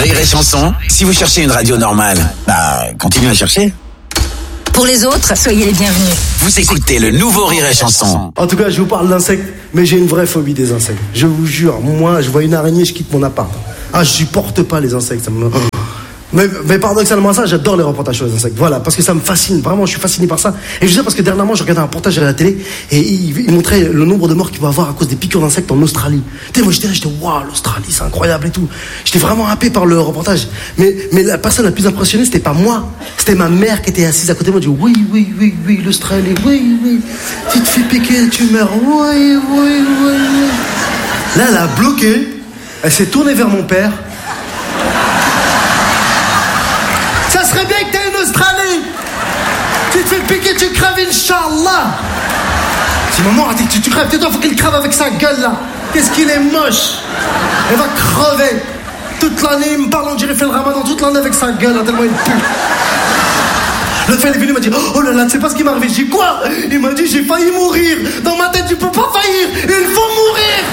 Rire et Chanson, si vous cherchez une radio normale, continuez à chercher. Pour les autres, soyez les bienvenus. Vous écoutez le nouveau Rire et Chanson. En tout cas, je vous parle d'insectes, mais j'ai une vraie phobie des insectes. Je vous jure, moi, je vois une araignée, je quitte mon appart. Je supporte pas les insectes. Mais paradoxalement ça, j'adore les reportages sur les insectes. Voilà, parce que ça me fascine. Vraiment, je suis fasciné par ça. Et je sais parce que dernièrement, je regardais un reportage à la télé et il montrait le nombre de morts qu'il va avoir à cause des piqûres d'insectes en Australie. Tu sais, moi j'étais waouh, l'Australie, c'est incroyable et tout. J'étais vraiment happé par le reportage. Mais la personne la plus impressionnée, c'était pas moi. C'était ma mère qui était assise à côté de moi. Elle dit oui, l'Australie, oui. Tu te fais piquer, tu meurs. Oui. Là, elle a bloqué. Elle s'est tournée vers mon père. Ça serait bien que t'aies une Australie. Tu te fais piquer, tu crèves, Inch'Allah. Si maman a dit que tu crèves, tais-toi, faut qu'il crève avec sa gueule là. Qu'est-ce qu'il est moche. Elle va crever. Toute l'année, il me parle, on dirait fait le ramadan toute l'année avec sa gueule, là, tellement il pue. L'autre fois, il est venu, il m'a dit oh là là, tu sais pas ce qui m'est arrivé. Je dis quoi? Il m'a dit j'ai failli mourir. Dans ma tête, tu peux pas faillir. Il faut mourir.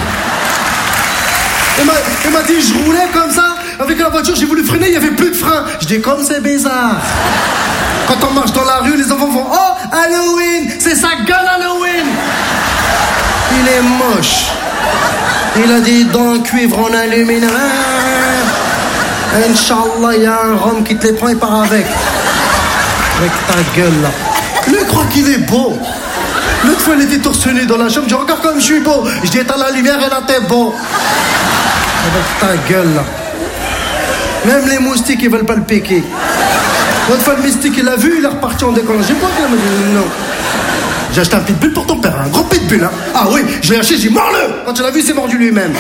Il m'a dit je roulais comme ça. Avec la voiture, j'ai voulu freiner, il n'y avait plus de frein. Je dis comme c'est bizarre. Quand on marche dans la rue, les enfants font oh, Halloween, c'est sa gueule Halloween. Il est moche. Il a dit dans le cuivre, on allume une... Inch'Allah, il y a un rhum qui te les prend et part avec. Avec ta gueule là. Lui, il croit qu'il est beau. L'autre fois, il était torse nu dans la chambre. Je dis regarde comme je suis beau. Je dis éteins la lumière et là, t'es beau. Avec ta gueule là. Même les moustiques, ils veulent pas le piquer. L'autre fois, le mystique, il l'a vu, il est reparti en décollant. J'ai pas qu'il m'a dit non. J'ai acheté un pitbull pour ton père, un gros pitbull, hein. Ah oui, je l'ai acheté, j'ai dit mords-le. Quand tu l'as vu, il s'est mordu lui-même.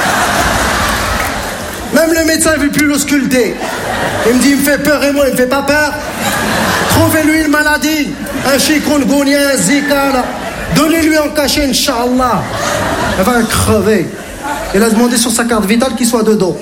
Même le médecin ne veut plus l'ausculter. Il me dit, il me fait peur et moi, il me fait pas peur. Trouvez-lui une maladie, un chikungunya, un zika, là. Donnez-lui en cachet, Inch'Allah. Elle va crever. Il a demandé sur sa carte vitale qu'il soit de dos.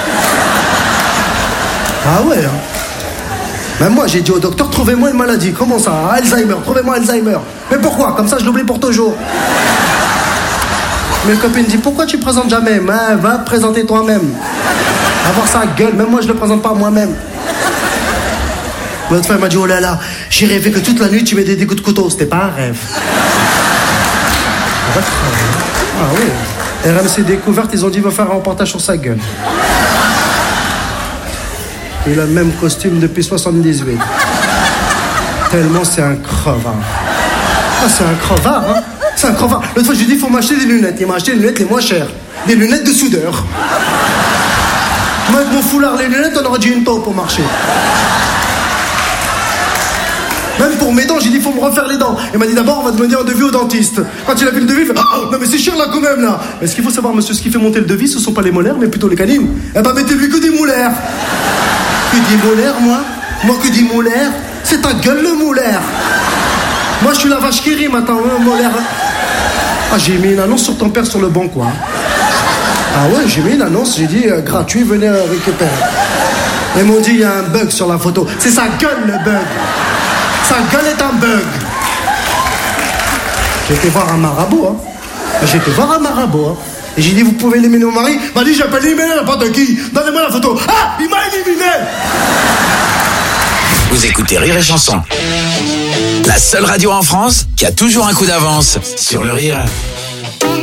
Ah ouais, hein. Même moi, j'ai dit au docteur, trouvez-moi une maladie. Comment ça? Alzheimer, trouvez-moi Alzheimer. Mais pourquoi? Comme ça, je l'oublie pour toujours. Mais le copain me dit, pourquoi tu présentes jamais? Va présenter toi-même. Avoir sa gueule, même moi, je le présente pas moi-même. L'autre fois, elle m'a dit, oh là là, j'ai rêvé que toute la nuit, tu mets des coups de couteau. C'était pas un rêve. Ah oui. RMC Découverte, ils ont dit, va faire un reportage sur sa gueule. Il a le même costume depuis 78. Tellement c'est un crevard. Ah, c'est un crevard, hein. C'est un crevard. L'autre fois, je lui ai dit, il faut m'acheter des lunettes. Il m'a acheté les lunettes les moins chères. Des lunettes de soudeur. Moi, avec mon foulard, les lunettes, on aurait dû une taupe pour marcher. Même pour mes dents, j'ai dit, il faut me refaire les dents. Il m'a dit, d'abord, on va demander un devis au dentiste. Quand il a vu le devis, il fait, oh, non mais c'est cher là quand même là. Mais ce qu'il faut savoir, monsieur, ce qui fait monter le devis, ce sont pas les molaires, mais plutôt les canines. Eh ben, mettez-lui que des molaires. Que dit molaire, moi? Moi que dit molaire? C'est ta gueule le molaire. Moi je suis la vache qui rit maintenant, hein, molaire. Ah, j'ai mis une annonce sur ton père sur le banc, quoi. Ah ouais, j'ai mis une annonce, j'ai dit gratuit, venez récupérer. Ils m'ont dit il y a un bug sur la photo. C'est sa gueule le bug. Sa gueule est un bug. J'ai été voir un marabout, hein. J'ai été voir un marabout, hein. Et j'ai dit, vous pouvez éliminer mon mari? Il m'a dit, j'ai pas éliminé n'importe qui. Donnez-moi la photo. Ah, il m'a éliminé. Vous écoutez Rire et Chanson. La seule radio en France qui a toujours un coup d'avance sur le rire.